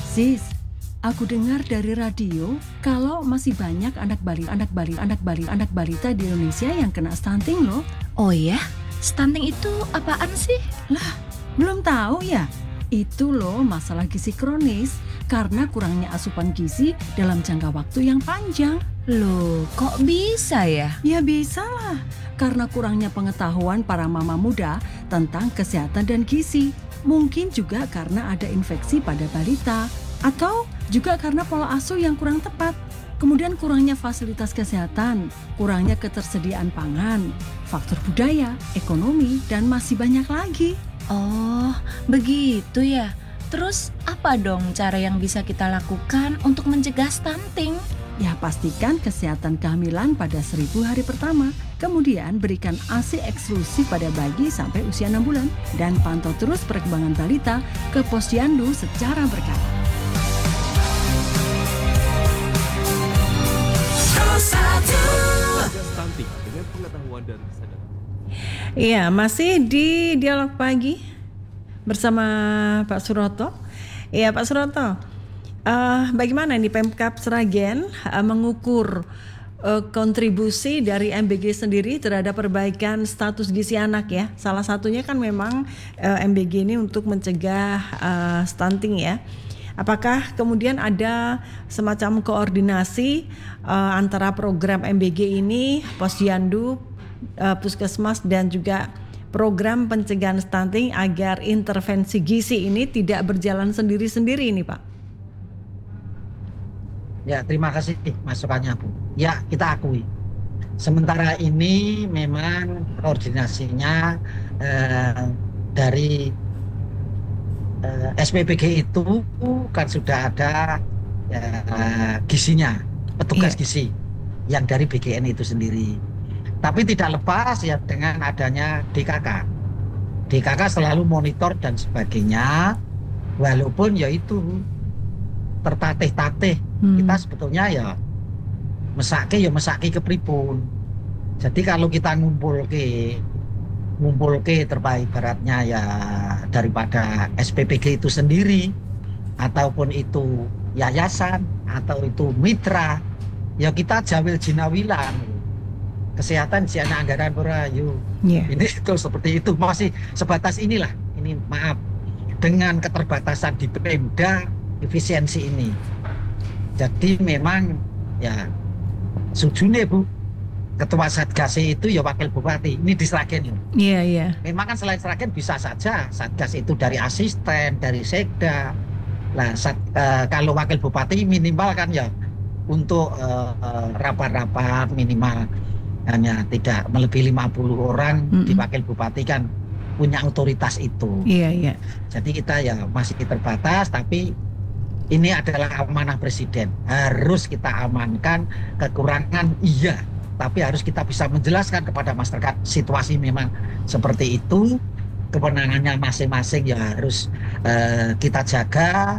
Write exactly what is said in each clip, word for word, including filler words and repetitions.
Sis, aku dengar dari radio kalau masih banyak anak balita, anak balita, anak balita, anak balita di Indonesia yang kena stunting loh. Oh ya? Stunting itu apaan sih? Lah, belum tahu ya? Itu loh masalah gizi kronis karena kurangnya asupan gizi dalam jangka waktu yang panjang. Loh, kok bisa ya? Ya bisa lah, karena kurangnya pengetahuan para mama muda tentang kesehatan dan gizi. Mungkin juga karena ada infeksi pada balita, atau juga karena pola asuh yang kurang tepat. Kemudian kurangnya fasilitas kesehatan, kurangnya ketersediaan pangan, faktor budaya, ekonomi, dan masih banyak lagi. Oh, begitu ya. Terus apa dong cara yang bisa kita lakukan untuk mencegah stunting? Ya pastikan kesehatan kehamilan pada seribu hari pertama. Kemudian berikan A S I eksklusif pada bayi sampai usia enam bulan. Dan pantau terus perkembangan balita ke posyandu secara berkala. Stunting dengan pengetahuan dan kesadaran. Iya, masih di Dialog Pagi bersama Pak Suroto. Iya, Pak Suroto. Uh, bagaimana nih Pemkab Sragen uh, mengukur uh, kontribusi dari M B G sendiri terhadap perbaikan status gizi anak ya? Salah satunya kan memang uh, M B G ini untuk mencegah uh, stunting ya. Apakah kemudian ada semacam koordinasi uh, antara program M B G ini, Posyandu, uh, Puskesmas dan juga program pencegahan stunting agar intervensi gizi ini tidak berjalan sendiri-sendiri ini Pak? Ya, terima kasih masukannya Bu. Ya, kita akui. Sementara ini memang koordinasinya eh, dari eh, S P B G itu kan sudah ada eh, gizinya, petugas Iya. gizi yang dari B G N itu sendiri. Tapi tidak lepas ya dengan adanya D K K. D K K selalu monitor dan sebagainya, walaupun ya itu tertatih-tatih. Hmm. Kita sebetulnya ya mesake ya mesake ke pripun. Jadi kalau kita ngumpul ke ngumpul ke terbaik baratnya ya daripada S P P G itu sendiri ataupun itu yayasan atau itu mitra, ya kita jawil jinawilan kesehatan siana anggaran purayu. Yeah. Ini itu seperti itu masih sebatas inilah. Ini maaf dengan keterbatasan di Pemda efisiensi ini. Jadi memang ya sujune Bu, ketua Satgas itu ya wakil bupati. Ini di Sragen ya. Iya, yeah, iya. Yeah. Memang kan selain Sragen bisa saja Satgas itu dari asisten, dari sekda. Nah, sat, uh, kalau wakil bupati minimal kan ya untuk uh, uh, rapat-rapat minimal hanya tidak melebihi lima puluh orang. Mm-hmm. Di wakil bupati kan punya otoritas itu. Iya, yeah, iya. Yeah. Jadi kita ya masih terbatas, tapi ini adalah amanah presiden. Harus kita amankan, kekurangan iya, tapi harus kita bisa menjelaskan kepada masyarakat situasi memang seperti itu, kewenangannya masing-masing ya harus uh, kita jaga.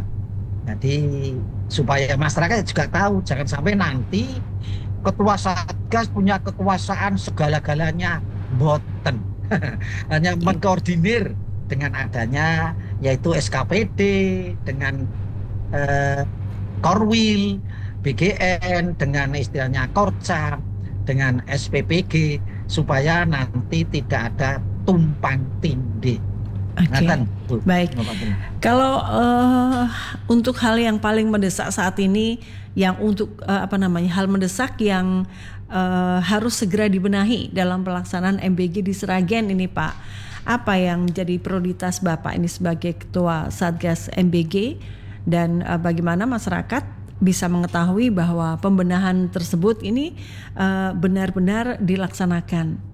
Jadi supaya masyarakat juga tahu, jangan sampai nanti ketua Satgas punya kekuasaan segala-galanya, boten. Hanya mengkoordinir dengan adanya yaitu S K P D, dengan Uh, Korwil, B G N, dengan istilahnya Korcam, dengan S P P G, supaya nanti tidak ada tumpang tindih. Oke, okay. Baik. Kalau uh, untuk hal yang paling mendesak saat ini, yang untuk uh, apa namanya hal mendesak yang uh, harus segera dibenahi dalam pelaksanaan M B G di Sragen ini Pak, apa yang menjadi prioritas Bapak ini sebagai Ketua Satgas M B G? Dan uh, bagaimana masyarakat bisa mengetahui bahwa pembenahan tersebut ini uh, benar-benar dilaksanakan.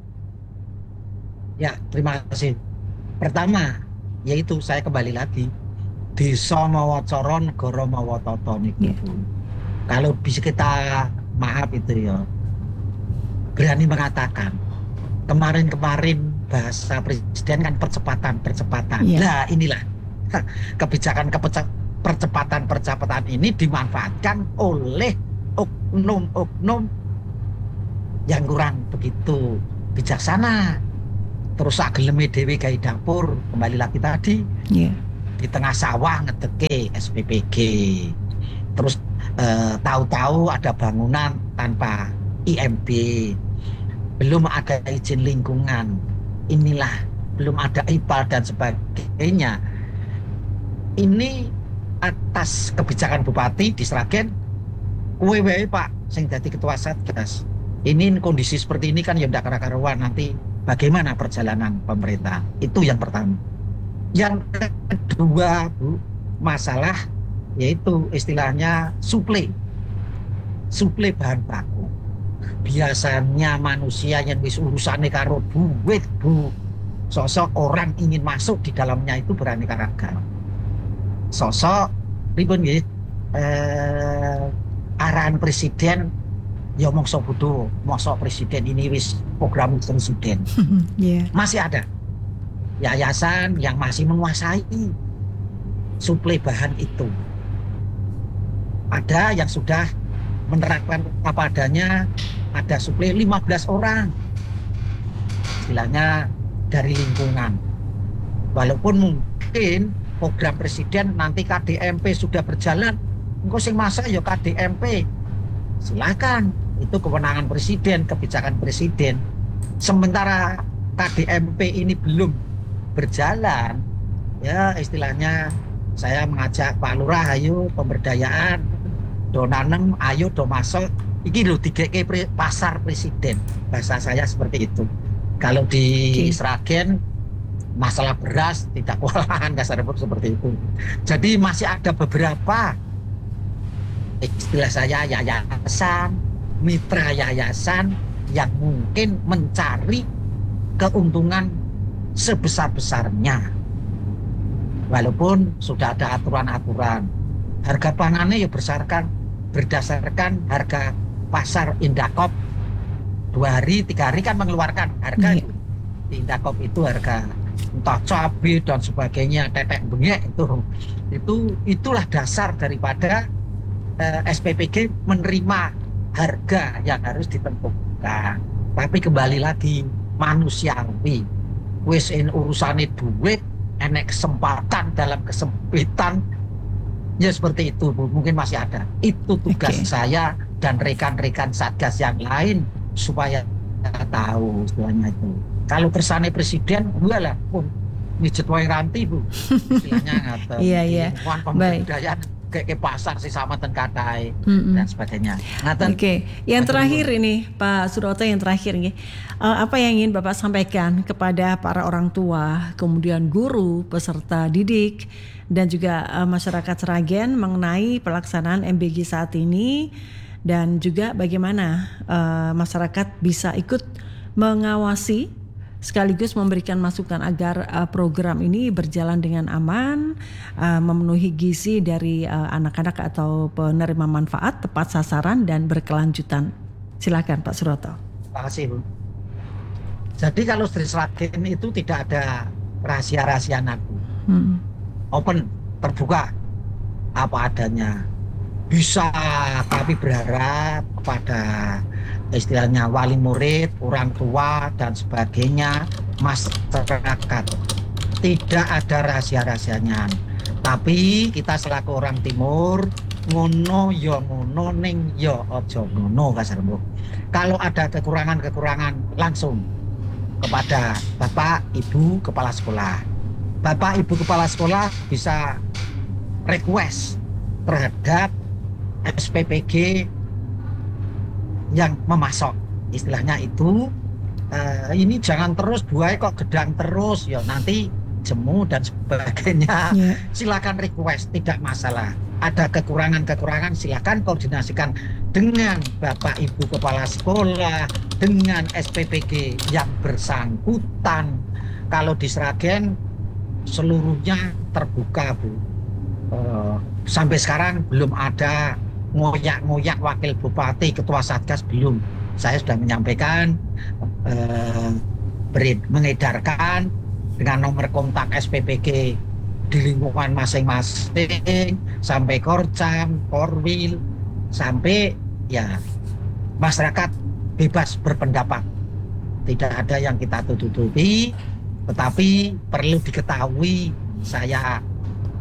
Ya, terima kasih. Pertama, yaitu saya kembali lagi desa mawa cara negara mawa tata niku. Yeah. Kalau bisa kita maaf itu ya berani mengatakan kemarin-kemarin bahasa presiden kan percepatan-percepatan. Yeah. Nah, inilah kebijakan-kebijakan percepatan-percepatan ini dimanfaatkan oleh oknum-oknum yang kurang begitu bijaksana. Terus geleme dhewe gawe dapur, kembali lagi tadi. Yeah. di tengah sawah ngedeke S P P G. Terus eh, tahu-tahu ada bangunan tanpa I M B, belum ada izin lingkungan, inilah belum ada I P A dan sebagainya. Ini atas kebijakan Bupati di Sragen, kowe wae Pak sing dadi ketua Satgas. Ini kondisi seperti ini kan ya ndak kara-karuan, nanti bagaimana perjalanan pemerintah? Itu yang pertama. Yang kedua, Bu, masalah yaitu istilahnya suplai. Suplai bahan baku. Biasanya manusia yang wis urusane karo duit, Bu. Sosok orang ingin masuk di dalamnya itu beraneka ragam. Sosok pripun nggih? Eh, arahan presiden ya mongso bodoh, mongso presiden ini wis program presiden. Yeah. Masih ada yayasan yang masih menguasai suplai bahan itu. Ada yang sudah menerapkan apa adanya, ada suplai lima belas orang. Istilahnya dari lingkungan. Walaupun mungkin program presiden nanti K D M P sudah berjalan, engko sing masak ya K D M P. Silakan, itu kewenangan presiden, kebijakan presiden. Sementara K D M P ini belum berjalan, ya istilahnya saya mengajak Pak Lurah, ayo pemberdayaan, do nanem, ayo do masuk, iki lho digeke pasar presiden. Bahasa saya seperti itu. Kalau di okay. Sragen masalah beras tidak kewalahan, kasar seperti itu. Jadi masih ada beberapa istilah saya yayasan, mitra yayasan yang mungkin mencari keuntungan sebesar-besarnya. Walaupun sudah ada aturan-aturan. Harga pangannya ya berdasarkan berdasarkan harga pasar Indakop. Dua hari, tiga hari kan mengeluarkan harga Yeah. itu. Di Indakop itu harga entah cabai dan sebagainya, tetek bengek itu. Itu itulah dasar daripada eh, S P P G menerima harga yang harus ditentukan. Tapi kembali lagi manusiawi. Wis in urusane duit, enek kesempatan dalam kesempitan. Ya seperti itu, Bu. Mungkin masih ada. Itu tugas Okay. saya dan rekan-rekan Satgas yang lain supaya tahu istilahnya itu. Kalau kersane presiden, walah pun mijet wae ranti, Bu. Istilahnya ngaten. Iya, iya. Lingkungan pemberdayaan kayak ke pasar sih sama ten katai Mm-mm. dan sebagainya. Ngaten. Oke, yang Ngaten, terakhir Bu. ini Pak Suroto, yang terakhir nih, Eh, apa yang ingin Bapak sampaikan kepada para orang tua, kemudian guru, peserta didik, dan juga eh, masyarakat Sragen mengenai pelaksanaan M B G saat ini, dan juga bagaimana eh, masyarakat bisa ikut mengawasi sekaligus memberikan masukan agar uh, program ini berjalan dengan aman, uh, memenuhi gizi dari uh, anak-anak atau penerima manfaat, tepat sasaran dan berkelanjutan. Silakan Pak Suroto. Terima kasih, Bu. Jadi kalau dari Sragen itu tidak ada rahasia-rahasiaan aku. Hmm. Open, terbuka, apa adanya. Bisa kami berharap kepada istilahnya wali murid, orang tua dan sebagainya, masyarakat. Tidak ada rahasia-rahasianya. Tapi kita selaku orang timur, ngono yo ngono ning yo ojo ngono kasar, Bu. Kalau ada kekurangan-kekurangan langsung kepada Bapak Ibu Kepala Sekolah. Bapak Ibu Kepala Sekolah bisa request terhadap S P P G yang memasok, istilahnya itu uh, ini jangan terus buai kok gedang terus ya nanti jemu dan sebagainya. Yeah. Silakan request, tidak masalah. Ada kekurangan-kekurangan silakan koordinasikan dengan Bapak Ibu Kepala Sekolah, dengan S P P G yang bersangkutan. Kalau di Sragen seluruhnya terbuka, Bu. Uh, sampai sekarang belum ada ngoyak-ngoyak wakil bupati, ketua satgas, belum. Saya sudah menyampaikan, eh, beri, mengedarkan dengan nomor kontak S P P G di lingkungan masing-masing, sampai Korcam, Korwil, sampai ya masyarakat bebas berpendapat. Tidak ada yang kita tutupi, tetapi perlu diketahui, saya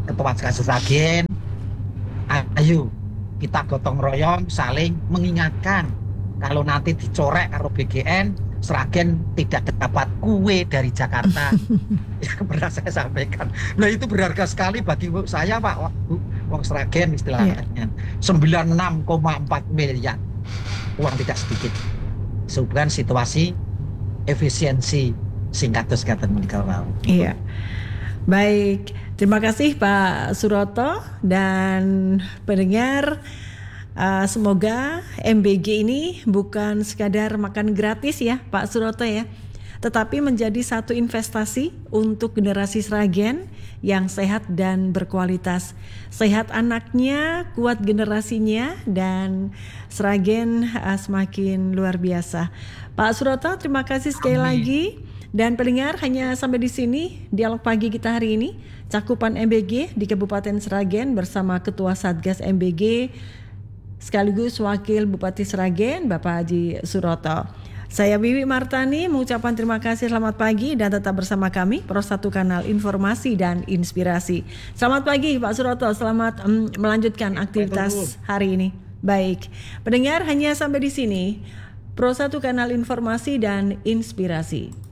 Ketua Satgas Sragen, ayo kita gotong royong saling mengingatkan kalau nanti dicorek karo B G N Sragen tidak dapat kue dari Jakarta. Yang pernah saya sampaikan. Nah itu berharga sekali bagi saya Pak, Bu, wong Sragen istilahnya. Yeah. sembilan puluh enam koma empat miliar. Uang tidak sedikit. Sehubungan situasi efisiensi singkat terus kata menikah. Iya. Baik, terima kasih Pak Suroto dan pendengar. Uh, semoga M B G ini bukan sekadar makan gratis ya Pak Suroto ya, tetapi menjadi satu investasi untuk generasi Sragen yang sehat dan berkualitas. Sehat anaknya, kuat generasinya, dan Sragen uh, semakin luar biasa. Pak Suroto, terima kasih sekali Amin. lagi. Dan pendengar, hanya sampai di sini dialog pagi kita hari ini. Cakupan M B G di Kabupaten Sragen bersama Ketua Satgas M B G sekaligus Wakil Bupati Sragen, Bapak Haji Suroto. Saya Wiwi Martani mengucapkan terima kasih, selamat pagi dan tetap bersama kami Pro satu Kanal Informasi dan Inspirasi. Selamat pagi Pak Suroto, selamat um, melanjutkan aktivitas hari ini. Baik, pendengar hanya sampai di sini Pro satu Kanal Informasi dan Inspirasi.